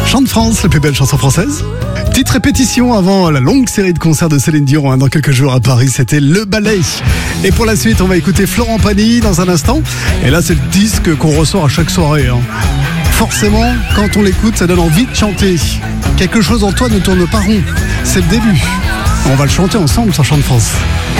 Chant de France, la plus belle chanson française. Petite répétition avant la longue série de concerts de Céline Dion dans quelques jours à Paris, c'était Le Ballet. Et pour la suite, on va écouter Florent Pagny dans un instant. Et là, c'est le disque qu'on ressort à chaque soirée. Forcément, quand on l'écoute, ça donne envie de chanter. Quelque chose en toi ne tourne pas rond. C'est le début. On va le chanter ensemble sur Chant de France.